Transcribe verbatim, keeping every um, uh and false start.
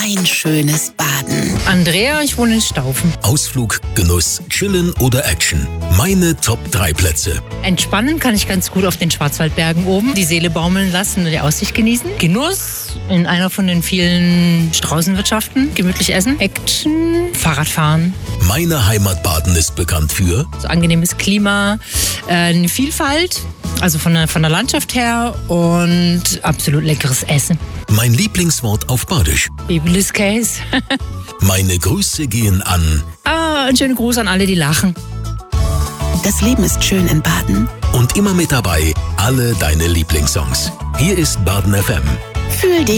ein schönes Baden. Andrea, ich wohne in Staufen. Ausflug, Genuss, Chillen oder Action. Meine Top drei Plätze. Entspannen kann ich ganz gut auf den Schwarzwaldbergen oben. Die Seele baumeln lassen und die Aussicht genießen. Genuss in einer von den vielen Straußenwirtschaften. Gemütlich essen. Action. Fahrradfahren. Meine Heimat Baden ist bekannt für So angenehmes Klima, äh, eine Vielfalt. Also von der, von der Landschaft her und absolut leckeres Essen. mein Lieblingswort auf Badisch. Bibliskäse. Meine Grüße gehen an Ah, einen schönen Gruß an alle, die lachen. Das Leben ist schön in Baden. und immer mit dabei alle deine Lieblingssongs. Hier ist Baden F M. Fühl dich